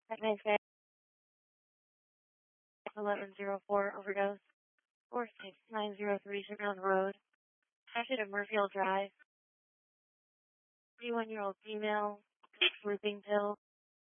At 1104 overdose. 46903 Sugarland Road. Acted at Murphyville Drive. 31-year-old female. Sleeping pill.